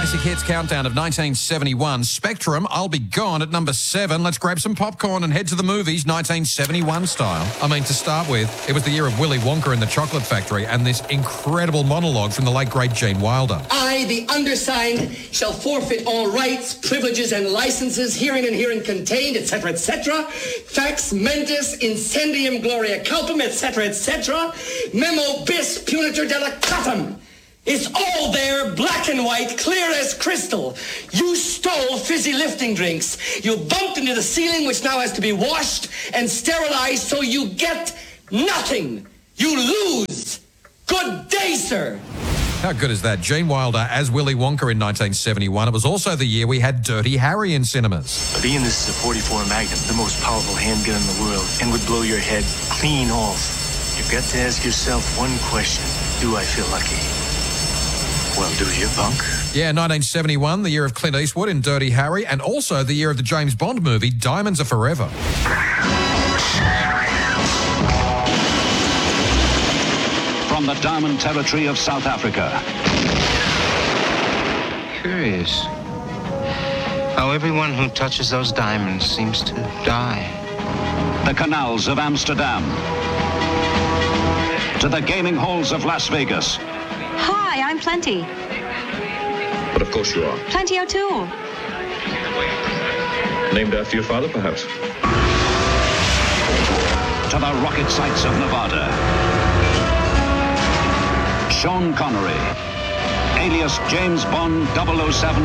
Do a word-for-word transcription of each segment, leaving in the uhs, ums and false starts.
Classic Hits Countdown of nineteen seventy-one. Spectrum, I'll Be Gone at number seven. Let's grab some popcorn and head to the movies, nineteen seventy-one style. I mean, to start with, it was the year of Willy Wonka and the Chocolate Factory and this incredible monologue from the late, great Gene Wilder. I, the undersigned, shall forfeit all rights, privileges, and licenses herein and herein contained, et cetera, et cetera. Fax mentis, incendium gloria culpum, et cetera, et cetera. Memo bis punitor delicatum. It's all there, black and white, clear as crystal. You stole fizzy lifting drinks. You bumped into the ceiling, which now has to be washed and sterilized, so you get nothing. You lose. Good day, sir. How good is that? Gene Wilder as Willy Wonka in nineteen seventy-one. It was also the year we had Dirty Harry in cinemas. Being this is a forty-four Magnum, the most powerful handgun in the world, and would blow your head clean off. You've got to ask yourself one question. Do I feel lucky? Well, do you, punk? Yeah, nineteen seventy-one, the year of Clint Eastwood in Dirty Harry, and also the year of the James Bond movie, Diamonds Are Forever. From the Diamond Territory of South Africa. Curious how everyone who touches those diamonds seems to die. The canals of Amsterdam. To the gaming halls of Las Vegas. Hi, I'm Plenty. But of course you are. Plenty O'Toole. Named after your father, perhaps? To the rocket sites of Nevada. Sean Connery, alias James Bond double oh seven,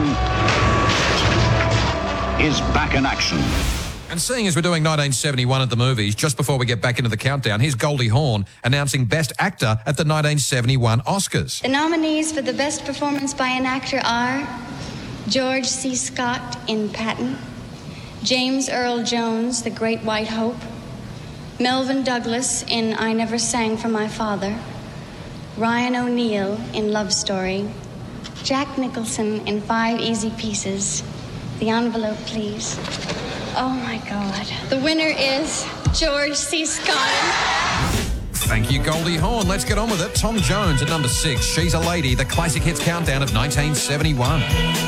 is back in action. And seeing as we're doing nineteen seventy-one at the movies, just before we get back into the countdown, here's Goldie Hawn announcing Best Actor at the nineteen seventy-one Oscars. The nominees for the Best Performance by an Actor are George C. Scott in Patton, James Earl Jones, The Great White Hope, Melvyn Douglas in I Never Sang for My Father, Ryan O'Neal in Love Story, Jack Nicholson in Five Easy Pieces. The envelope, please. Oh, my God. The winner is George C. Scott. Thank you, Goldie Hawn. Let's get on with it. Tom Jones at number six. She's a Lady, the Classic Hits Countdown of nineteen seventy-one.